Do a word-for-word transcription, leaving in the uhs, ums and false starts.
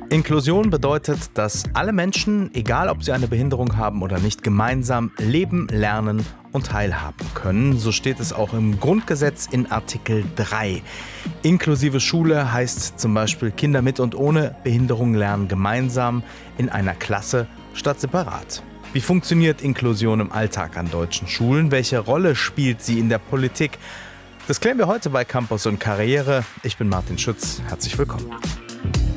Inklusion bedeutet, dass alle Menschen, egal ob sie eine Behinderung haben oder nicht, gemeinsam leben, lernen und teilhaben können. So steht es auch im Grundgesetz in Artikel drei. Inklusive Schule heißt zum Beispiel, Kinder mit und ohne Behinderung lernen gemeinsam in einer Klasse statt separat. Wie funktioniert Inklusion im Alltag an deutschen Schulen? Welche Rolle spielt sie in der Politik? Das klären wir heute bei Campus und Karriere. Ich bin Martin Schütz. Herzlich willkommen.